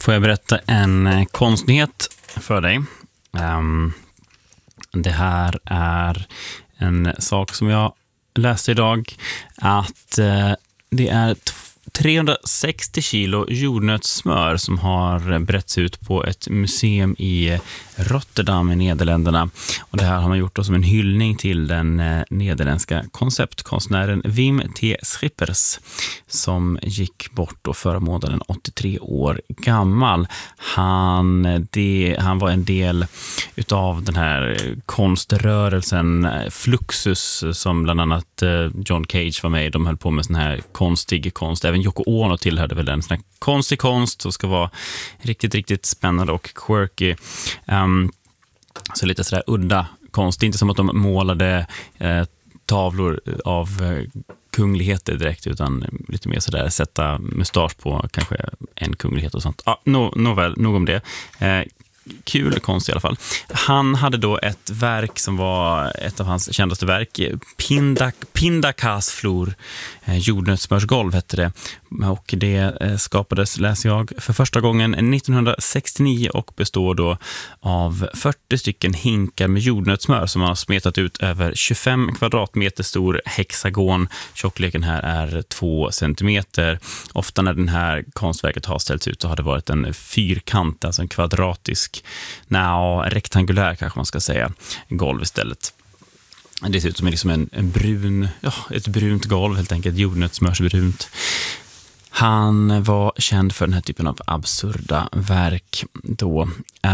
får jag berätta en konstighet för dig. Det här är en sak som jag läste idag, att det är 360 kilo jordnötssmör som har berättats ut på ett museum i Rotterdam i Nederländerna. Och det här har man gjort då som en hyllning till den nederländska konceptkonstnären Wim T. Schippers som gick bort då förra månaden, 83 år gammal. Han var en del utav den här konströrelsen Fluxus som bland annat John Cage var med i. De höll på med sån här konstig konst. Även Yoko Ono tillhörde väl en sån här konstig konst som ska vara riktigt, riktigt spännande och quirky. Så lite sådär udda konst. Det är inte som att de målade tavlor av kungligheter direkt, utan lite mer sådär sätta mustasch på kanske en kunglighet och sånt. Nåväl, nog om det. Kul konst i alla fall. Han hade då ett verk som var ett av hans kändaste verk, Pindakaasvloer, jordnötssmörsgolv hette det. Och det skapades, läser jag, för första gången 1969 och består då av 40 stycken hinkar med jordnötssmör som man har smetat ut över 25 kvadratmeter stor hexagon. Tjockleken här är 2 centimeter. Ofta när den här konstverket har ställts ut så har det varit en fyrkant, alltså en kvadratisk, rektangulär kanske man ska säga, golv istället. Det ser ut som liksom en brun, ett brunt golv helt enkelt, jordnötssmörsbrunt. Han var känd för den här typen av absurda verk då.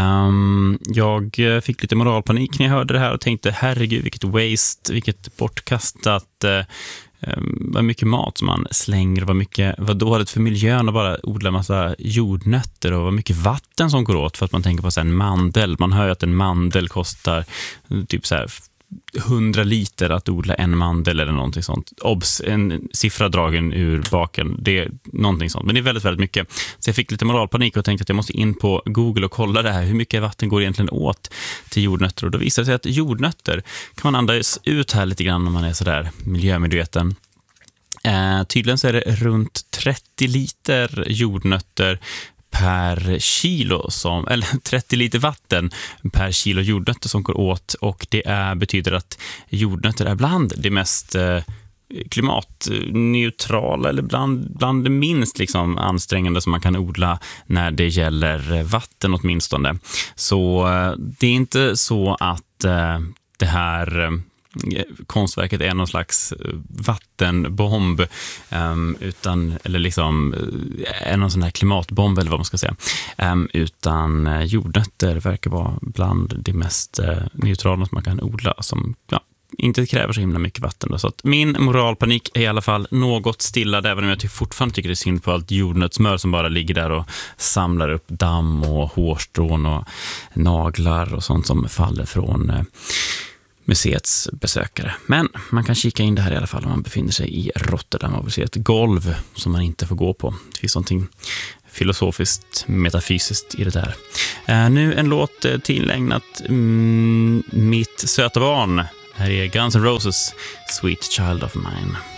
Jag fick lite moralpanik när jag hörde det här och tänkte, herregud, vilket waste, vilket bortkastat, vad mycket mat som man slänger, vad dåligt för miljön att bara odla massa jordnötter, och vad mycket vatten som går åt för att man tänker på så här en mandel. Man hör ju att en mandel kostar typ så här 100 liter att odla en mandel eller någonting sånt. Obs, en siffra dragen ur baken, det är någonting sånt. Men det är väldigt, väldigt mycket. Så jag fick lite moralpanik och tänkte att jag måste in på Google och kolla det här. Hur mycket vatten går egentligen åt till jordnötter? Och då visar det sig att jordnötter kan man andas ut här lite grann om man är sådär miljömedveten. Tydligen så är det runt 30 liter jordnötter per kilo eller 30 liter vatten per kilo jordnötter som går åt, och det betyder att jordnötter är bland det mest klimatneutrala eller bland det minst liksom ansträngande som man kan odla när det gäller vatten åtminstone. Så det är inte så att det här konstverket är någon slags vattenbomb eller liksom är någon sån här klimatbomb eller vad man ska säga, utan jordnötter verkar vara bland det mest neutrala som man kan odla, som inte kräver så himla mycket vatten då. Så att min moralpanik är i alla fall något stillad, även om jag fortfarande tycker det är synd på allt jordnötssmör som bara ligger där och samlar upp damm och hårstrån och naglar och sånt som faller från museets besökare. Men man kan kika in det här i alla fall om man befinner sig i Rotterdam och vill se ett golv som man inte får gå på. Det finns någonting filosofiskt, metafysiskt i det där. Nu en låt tillägnat mitt söta barn. Här är Guns N' Roses, Sweet Child of Mine.